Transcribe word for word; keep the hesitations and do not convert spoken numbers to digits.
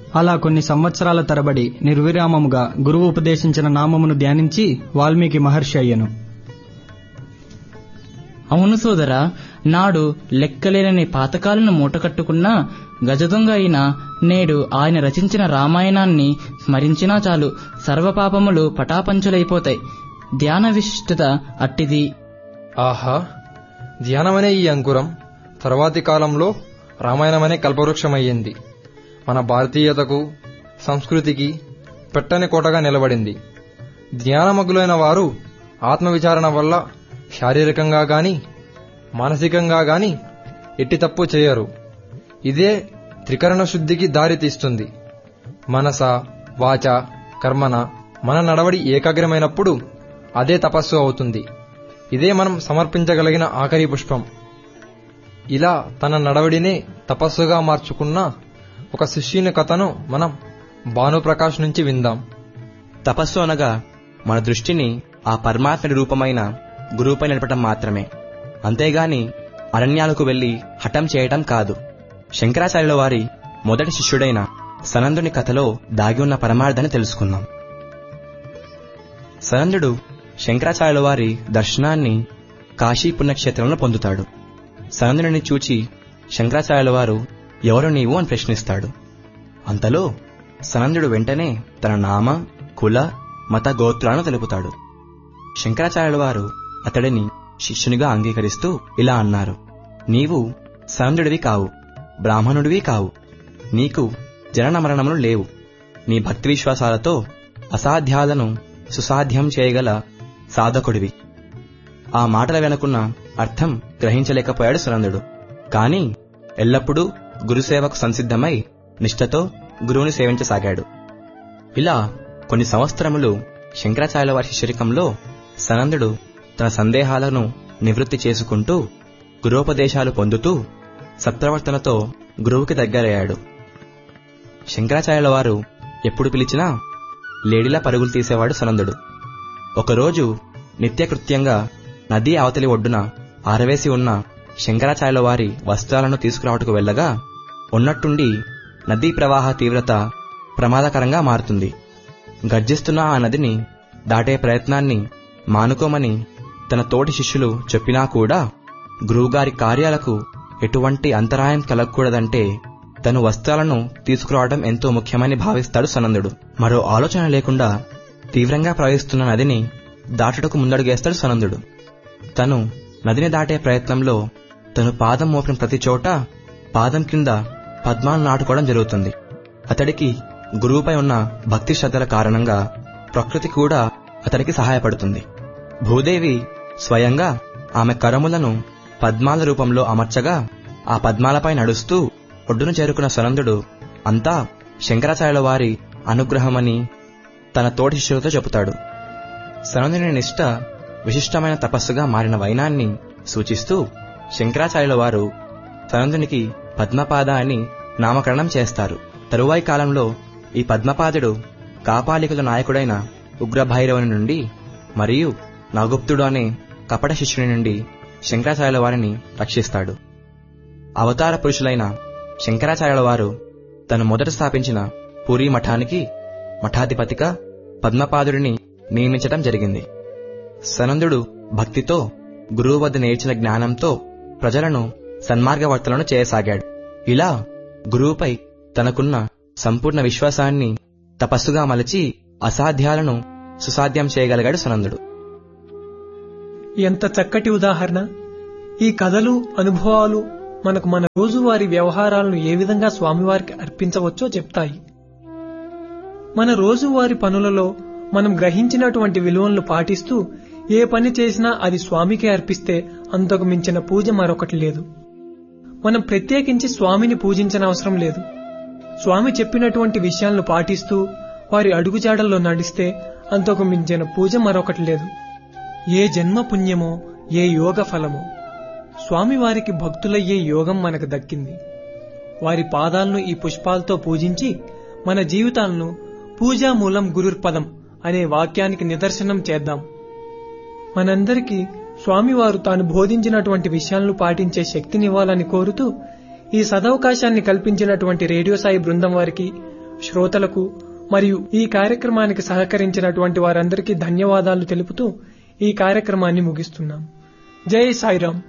అలా కొన్ని సంవత్సరాల తరబడి నిర్విరామముగా గురువు ఉపదేశించిన నామమును ధ్యానించి వాల్మీకి మహర్షి అయ్యను. అవును సోదరా, నాడు లెక్కలేనని పాతకాలను మూటకట్టుకున్నా గజదొంగ అయినా నేడు ఆయన రచించిన రామాయణాన్ని స్మరించినా చాలు సర్వపాపములు పటాపంచులైపోతాయి. ధ్యాన విశిష్టత అట్టిది. ఆహా, ధ్యానమనే ఈ అంకురం తర్వాతి కాలంలో రామాయణమనే కల్పవృక్షమయ్యింది. మన భారతీయతకు సంస్కృతికి పెట్టని కోటగా నిలబడింది. ధ్యానమగ్గులైన వారు ఆత్మవిచారణ వల్ల శారీరకంగా గాని మానసికంగా గాని ఎట్టి తప్పు చేయరు. ఇదే త్రికరణ శుద్ధికి దారి తీస్తుంది. మనస వాచ కర్మన మన నడవడి ఏకాగ్రమైనప్పుడు అదే తపస్సు అవుతుంది. ఇదే మనం సమర్పించగలిగిన ఆఖరి పుష్పం. ఇలా తన నడవడినే తపస్సుగా మార్చుకున్న ఒక శిష్యుని కథను మనం భానుప్రకాష్ నుంచి విందాం. తపస్సు అనగా మన దృష్టిని ఆ పరమాత్మ రూపమైన గురువుపై నిలపటం మాత్రమే, అంతేగాని అరణ్యాలకు వెళ్లి హఠం చేయటం కాదు. శంకరాచార్యుల వారి మొదటి శిష్యుడైన సనందుని కథలో దాగి ఉన్న పరమార్థాన్ని తెలుసుకుందాం. సనందుడు శంకరాచార్యుల వారి దర్శనాన్ని కాశీ పుణ్యక్షేత్రంలో పొందుతాడు. సనందుని చూచి శంకరాచార్యుల వారు ఎవరు నీవు అని ప్రశ్నిస్తాడు. అంతలో సనందుడు వెంటనే తన నామ కుల మత గోత్రాలను తెలుపుతాడు. శంకరాచార్యుల వారు అతడిని శిష్యునిగా అంగీకరిస్తూ ఇలా అన్నారు: నీవు సనందుడివి కావు, బ్రాహ్మణుడివి కావు, నీకు జనన మరణములు లేవు. నీ భక్తి విశ్వాసాలతో అసాధ్యాలను సుసాధ్యం చేయగల సాధకుడివి. ఆ మాటల వెనుకున్న అర్థం గ్రహించలేకపోయాడు సనందుడు. కాని ఎల్లప్పుడూ గురుసేవకు సంసిద్ధమై నిష్ఠతో గురువుని సేవించసాగాడు. ఇలా కొన్ని సంవత్సరములు శంకరాచార్యుల వారి శిష్యరికంలో సనందుడు తన సందేహాలను నివృత్తి చేసుకుంటూ గురోపదేశాలు పొందుతూ సత్ప్రవర్తనతో గురువుకి దగ్గరయ్యాడు. శంకరాచార్యుల వారు ఎప్పుడు పిలిచినా లేడిలా పరుగులు తీసేవాడు సనందుడు. ఒకరోజు నిత్యకృత్యంగా నదీ అవతలి ఒడ్డున ఆరవేసి ఉన్న శంకరాచార్యుల వారి వస్త్రాలను తీసుకురావటకు వెళ్లగా ఉన్నట్టుండి నదీ ప్రవాహ తీవ్రత ప్రమాదకరంగా మారుతుంది. గర్జిస్తున్న ఆ నదిని దాటే ప్రయత్నాన్ని మానుకోమని తన తోటి శిష్యులు చెప్పినా కూడా గురువుగారి కార్యాలకు ఎటువంటి అంతరాయం కలగకూడదంటే తను వస్త్రాలను తీసుకురావడం ఎంతో ముఖ్యమని భావిస్తాడు సనందుడు. మరో ఆలోచన లేకుండా తీవ్రంగా ప్రవహిస్తున్న నదిని దాటుటకు ముందడుగేస్తాడు సనందుడు. తను నదిని దాటే ప్రయత్నంలో తను పాదం మోపిన ప్రతి చోట పాదం కింద పద్మాలను నాటుకోవడం జరుగుతుంది. అతడికి గురువుపై ఉన్న భక్తి శ్రద్ధల కారణంగా ప్రకృతి కూడా అతడికి సహాయపడుతుంది. భూదేవి స్వయంగా ఆమె కరములను పద్మాల రూపంలో అమర్చగా ఆ పద్మాలపై నడుస్తూ ఒడ్డును చేరుకున్న సనందుడు అంతా శంకరాచార్యుల వారి అనుగ్రహమని తన తోటి శిష్యులతో చెబుతాడు. సనందుని నిష్ఠ విశిష్టమైన తపస్సుగా మారిన వైనాన్ని సూచిస్తూ శంకరాచార్యుల వారు సనందునికి పద్మపాద అని నామకరణం చేస్తారు. తరువాయి కాలంలో ఈ పద్మపాదుడు కాపాలికుల నాయకుడైన ఉగ్రభైరవుని నుండి మరియు నగుప్తుడు అనే కపట శిష్యుని నుండి శంకరాచార్యుల వారిని రక్షిస్తాడు. అవతార పురుషులైన శంకరాచార్యుల వారు తను మొదట స్థాపించిన పూరీ మఠానికి మఠాధిపతిగా పద్మపాదుడిని నియమించటం జరిగింది. సనందుడు భక్తితో గురువు వద్ద నేర్చిన జ్ఞానంతో ప్రజలను సన్మార్గవర్తలను చేయసాగాడు. ఇలా గురువుపై తనకున్న సంపూర్ణ విశ్వాసాన్ని తపస్సుగా మలచి అసాధ్యాలను సుసాధ్యం చేయగలిగాడు సనందుడు. ఎంత చక్కటి ఉదాహరణ! ఈ కథలు, అనుభవాలు మనకు మన రోజువారీ వ్యవహారాలను ఏ విధంగా స్వామివారికి అర్పించవచ్చో చెప్తాయి. మన రోజువారీ పనులలో మనం గ్రహించినటువంటి విలువలను పాటిస్తూ ఏ పని చేసినా అది స్వామికే అర్పిస్తే అంతకు మించిన పూజ మరొకటి లేదు. మనం ప్రత్యేకించి స్వామిని పూజించనవసరం లేదు. స్వామి చెప్పినటువంటి విషయాలను పాటిస్తూ వారి అడుగుజాడల్లో నడిస్తే అంతకు మించిన పూజ మరొకటి లేదు. ఏ జన్మ పుణ్యమో, ఏ యోగ ఫలమో! స్వామివారికి భక్తులయ్యే యోగం మనకు దక్కింది. వారి పాదాలను ఈ పుష్పాలతో పూజించి మన జీవితాలను పూజామూలం గురుర్పదం అనే వాక్యానికి నిదర్శనం చేద్దాం. మనందరికీ స్వామివారు తాను బోధించినటువంటి విషయాలను పాటించే శక్తినివ్వాలని కోరుతూ ఈ సదవకాశాన్ని కల్పించినటువంటి రేడియో సాయి బృందం వారికి, శ్రోతలకు మరియు ఈ కార్యక్రమానికి సహకరించినటువంటి వారందరికీ ధన్యవాదాలు తెలుపుతూ ఈ కార్యక్రమాన్ని ముగిస్తున్నాం. జై సాయిరాం.